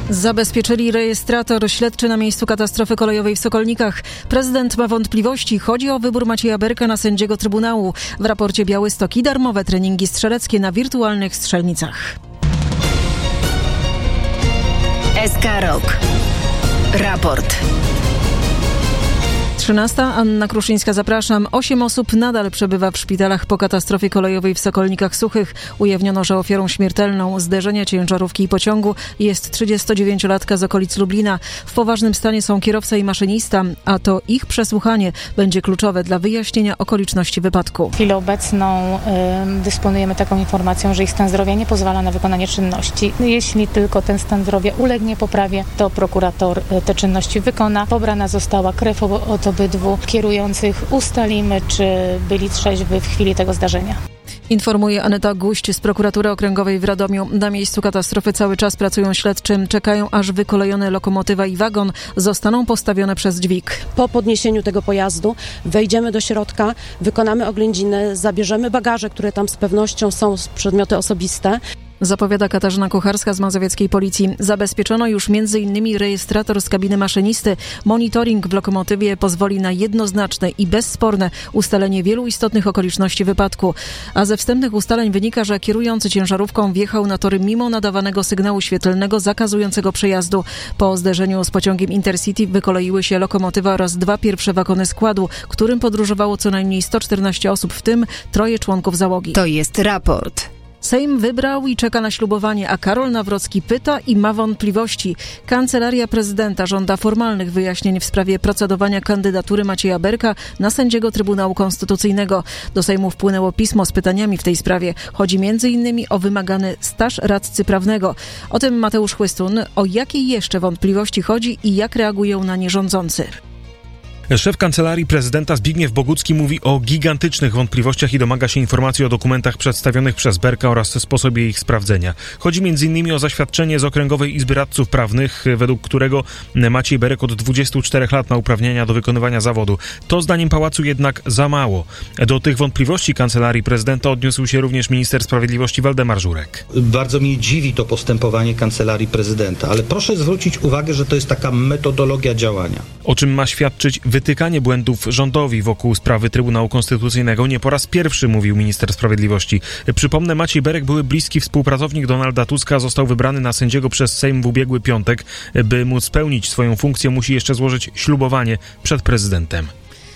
Zabezpieczyli rejestrator śledczy na miejscu katastrofy kolejowej w Sokolnikach. Prezydent ma wątpliwości. Chodzi o wybór Macieja Berka na sędziego Trybunału. W raporcie Białystok i darmowe treningi strzeleckie na wirtualnych strzelnicach. SK Rok. Raport. 13. Anna Kruszyńska, zapraszam. 8 osób nadal przebywa w szpitalach po katastrofie kolejowej w Sokolnikach Suchych. Ujawniono, że ofiarą śmiertelną zderzenia ciężarówki i pociągu jest 39-latka z okolic Lublina. W poważnym stanie są kierowca i maszynista, a to ich przesłuchanie będzie kluczowe dla wyjaśnienia okoliczności wypadku. W chwilę obecną dysponujemy taką informacją, że ich stan zdrowia nie pozwala na wykonanie czynności. Jeśli tylko ten stan zdrowia ulegnie poprawie, to prokurator te czynności wykona. Pobrana została krew od obydwu kierujących. Ustalimy, czy byli trzeźwi w chwili tego zdarzenia. Informuje Aneta Guść z prokuratury okręgowej w Radomiu. Na miejscu katastrofy cały czas pracują śledczym. Czekają, aż wykolejone lokomotywa i wagon zostaną postawione przez dźwig. Po podniesieniu tego pojazdu wejdziemy do środka, wykonamy oględziny, zabierzemy bagaże, które tam z pewnością są przedmioty osobiste. Zapowiada Katarzyna Kucharska z mazowieckiej policji. Zabezpieczono już m.in. rejestrator z kabiny maszynisty. Monitoring w lokomotywie pozwoli na jednoznaczne i bezsporne ustalenie wielu istotnych okoliczności wypadku. A ze wstępnych ustaleń wynika, że kierujący ciężarówką wjechał na tory mimo nadawanego sygnału świetlnego zakazującego przejazdu. Po zderzeniu z pociągiem Intercity wykoleiły się lokomotywa oraz 2 pierwsze wagony składu, którym podróżowało co najmniej 114 osób, w tym 3 członków załogi. To jest raport. Sejm wybrał i czeka na ślubowanie, a Karol Nawrocki pyta i ma wątpliwości. Kancelaria Prezydenta żąda formalnych wyjaśnień w sprawie procedowania kandydatury Macieja Berka na sędziego Trybunału Konstytucyjnego. Do Sejmu wpłynęło pismo z pytaniami w tej sprawie. Chodzi m.in. o wymagany staż radcy prawnego. O tym Mateusz Chłystun. O jakie jeszcze wątpliwości chodzi i jak reagują na nie rządzący? Szef Kancelarii Prezydenta Zbigniew Bogucki mówi o gigantycznych wątpliwościach i domaga się informacji o dokumentach przedstawionych przez Berka oraz sposobie ich sprawdzenia. Chodzi m.in. o zaświadczenie z Okręgowej Izby Radców Prawnych, według którego Maciej Berek od 24 lat ma uprawnienia do wykonywania zawodu. To zdaniem Pałacu jednak za mało. Do tych wątpliwości Kancelarii Prezydenta odniósł się również minister sprawiedliwości Waldemar Żurek. Bardzo mnie dziwi to postępowanie Kancelarii Prezydenta, ale proszę zwrócić uwagę, że to jest taka metodologia działania. O czym ma świadczyć wytykanie błędów rządowi wokół sprawy Trybunału Konstytucyjnego. Nie po raz pierwszy, mówił minister sprawiedliwości. Przypomnę, Maciej Berek, były bliski współpracownik Donalda Tuska, został wybrany na sędziego przez Sejm w ubiegły piątek. By móc pełnić swoją funkcję, musi jeszcze złożyć ślubowanie przed prezydentem.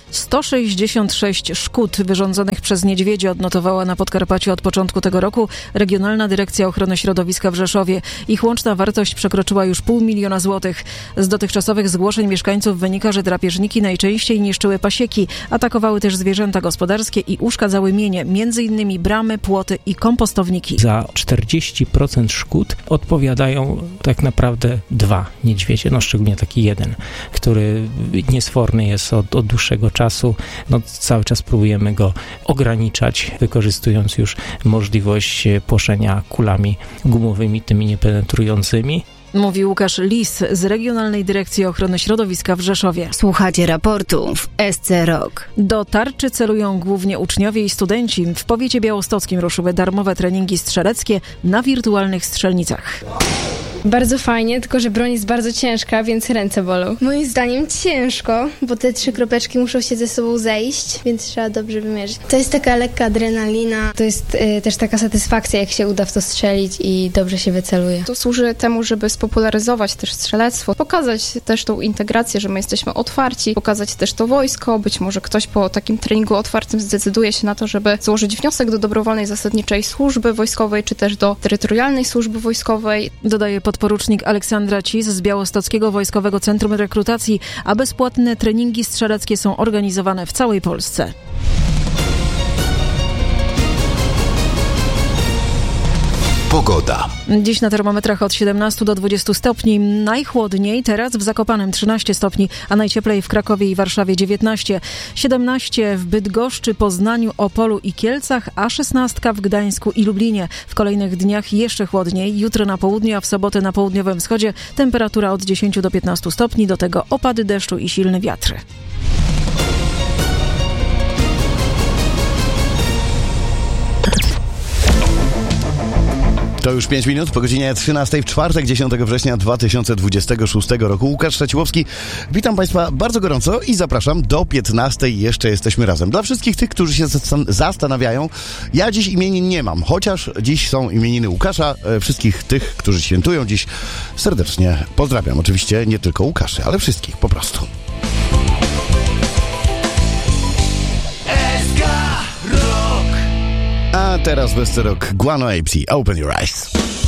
166 szkód wyrządzonych przez niedźwiedzie odnotowała na Podkarpaciu od początku tego roku Regionalna Dyrekcja Ochrony Środowiska w Rzeszowie. Ich łączna wartość przekroczyła już 500 000 złotych. Z dotychczasowych zgłoszeń mieszkańców wynika, że drapieżniki najczęściej niszczyły pasieki, atakowały też zwierzęta gospodarskie i uszkadzały mienie, m.in. bramy, płoty i kompostowniki. Za 40% szkód odpowiadają tak naprawdę 2 niedźwiedzie, szczególnie taki jeden, który niesforny jest od dłuższego czasu. Cały czas próbujemy go ograniczać, wykorzystując już możliwość płoszenia kulami gumowymi, tymi niepenetrującymi. Mówi Łukasz Lis z Regionalnej Dyrekcji Ochrony Środowiska w Rzeszowie. Słuchacie raportu w SC Rok. Do tarczy celują głównie uczniowie i studenci. W powiecie białostockim ruszyły darmowe treningi strzeleckie na wirtualnych strzelnicach. Bardzo fajnie, tylko że broń jest bardzo ciężka, więc ręce bolą. Moim zdaniem ciężko, bo te 3 kropeczki muszą się ze sobą zejść, więc trzeba dobrze wymierzyć. To jest taka lekka adrenalina. To jest też taka satysfakcja, jak się uda w to strzelić i dobrze się wyceluje. To służy temu, żeby spopularyzować też strzelectwo, pokazać też tą integrację, że my jesteśmy otwarci, pokazać też to wojsko. Być może ktoś po takim treningu otwartym zdecyduje się na to, żeby złożyć wniosek do dobrowolnej zasadniczej służby wojskowej, czy też do terytorialnej służby wojskowej. Dodaje podporucznik Aleksandra Cis z Białostockiego Wojskowego Centrum Rekrutacji, a bezpłatne treningi strzeleckie są organizowane w całej Polsce. Pogoda. Dziś na termometrach od 17 do 20 stopni. Najchłodniej teraz w Zakopanem 13 stopni, a najcieplej w Krakowie i Warszawie 19. 17 w Bydgoszczy, Poznaniu, Opolu i Kielcach, a 16 w Gdańsku i Lublinie. W kolejnych dniach jeszcze chłodniej. Jutro na południu, a w sobotę na południowym wschodzie temperatura od 10 do 15 stopni. Do tego opady deszczu i silny wiatr. To już 5 minut po godzinie 13 w czwartek, 10 września 2026 roku. Łukasz Szaciłowski. Witam Państwa bardzo gorąco i zapraszam do 15. Jeszcze jesteśmy razem. Dla wszystkich tych, którzy się zastanawiają, ja dziś imienin nie mam, chociaż dziś są imieniny Łukasza. Wszystkich tych, którzy świętują dziś, serdecznie pozdrawiam. Oczywiście nie tylko Łukaszy, ale wszystkich po prostu. A teraz w SC Rock Guano Apes, Open Your Eyes.